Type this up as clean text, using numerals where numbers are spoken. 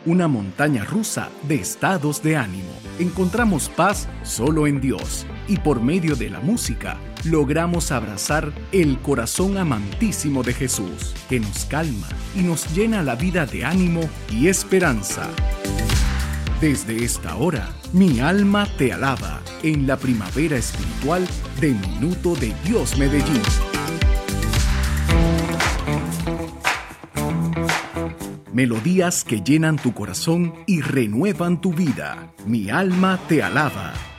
una montaña rusa de estados de ánimo. Encontramos paz solo en Dios y por medio de la música logramos abrazar el corazón amantísimo de Jesús, que nos calma y nos llena la vida de ánimo y esperanza. Desde esta hora, mi alma te alaba en la primavera espiritual de Minuto de Dios Medellín. Melodías que llenan tu corazón y renuevan tu vida. Mi alma te alaba.